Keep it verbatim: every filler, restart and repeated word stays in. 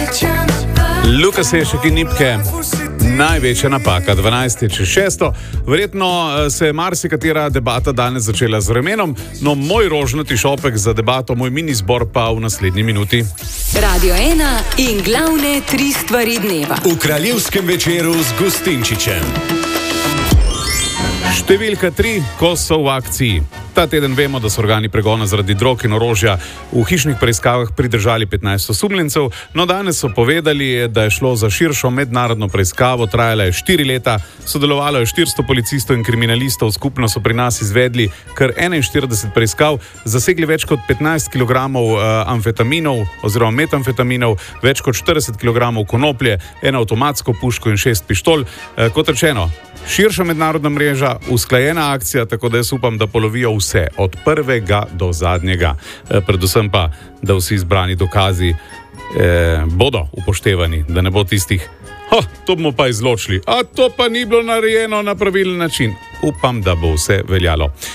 Lukas Sešek in Nipke, največja napaka, dvanajst čez šesto. Verjetno se je marsikatera debata danes začela z vremenom, no moj rožnati šopek za debato, moj mini zbor pa v naslednji minuti. Radio ena in glavne tri stvari dneva. V kraljevskem večeru z Gustinčičem. Številka tri, ko so v akciji. Ta teden vemo, da so organi pregona zaradi drog in orožja v hišnih preiskavah pridržali petnajst osumljencev, no danes so povedali, da je šlo za širšo mednarodno preiskavo, trajala je štiri leta, sodelovalo je štiristo policistov in kriminalistov, skupno so pri nas izvedli kar enainštirideset preiskav, zasegli več kot petnajst kilogramov uh, amfetaminov oziroma metamfetaminov, več kot štirideset kilogramov konoplje, eno avtomatsko puško in šest pištol. Uh, kot rečeno, širša mednarodna mreža, usklajena akcija, tako da jaz upam, da polovijo vse, od prvega do zadnjega. E, predvsem pa, da vsi izbrani dokazi e, bodo upoštevani, da ne bo tistih, ha, to bomo pa izločili, a to pa ni bilo narejeno na pravilen način. Upam, da bo vse veljalo.